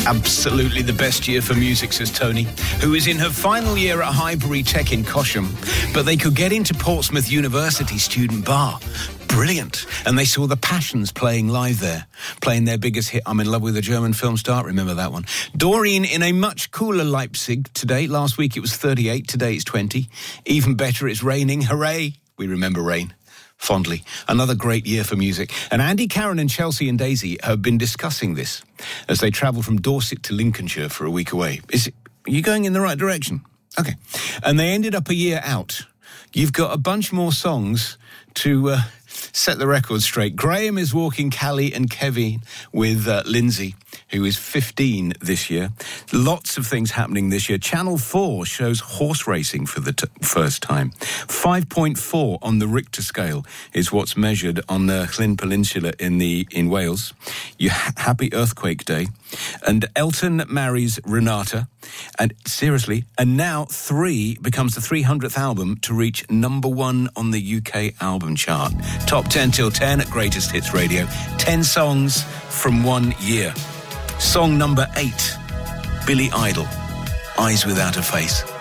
Absolutely the best year for music, says Tony, who is in her final year at Highbury Tech in Cosham. But they could get into Portsmouth University student bar. Brilliant. And they saw the Passions playing live there, playing their biggest hit, I'm in Love with a German Film Star. Remember that one. Doreen in a much cooler Leipzig today. Last week it was 38, today it's 20. Even better, it's raining. Hooray. We remember rain fondly. Another great year for music. And Andy, Karen and Chelsea and Daisy have been discussing this as they travel from Dorset to Lincolnshire for a week away. Are you going in the right direction? Okay. And they ended up a year out. You've got a bunch more songs to set the record straight. Graham is walking Callie and Kevin with Lindsay, who is 15 this year. Lots of things happening this year. Channel 4 shows horse racing for the first time. 5.4 on the Richter scale is what's measured on the Llyn Peninsula in Wales. Happy Earthquake Day. And Elton marries Renata. And seriously, and now 3 becomes the 300th album to reach #1 on the UK album chart. Top 10 till 10 at Greatest Hits Radio. 10 songs from 1 year. Song number 8, Billy Idol, Eyes Without a Face.